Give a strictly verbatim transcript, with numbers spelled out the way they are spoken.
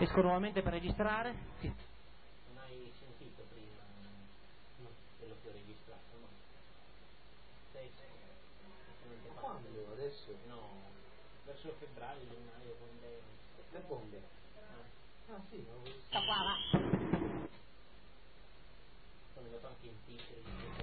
Esco nuovamente per registrare. Sì. Non hai sentito prima no. quello che ho registrato, no? Sei quando? Adesso? No, verso febbraio, gennaio, bombe. Le bombe? Ah, ah sì, ho visto. Sta qua, va. Sono andato anche in titoli.